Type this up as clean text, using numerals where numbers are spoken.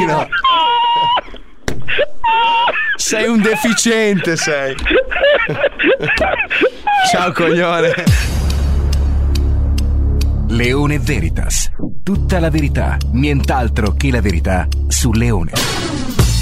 cretino. Sei un deficiente, sei. Ciao coglione. Leone Veritas. Tutta la verità, nient'altro che la verità su Leone.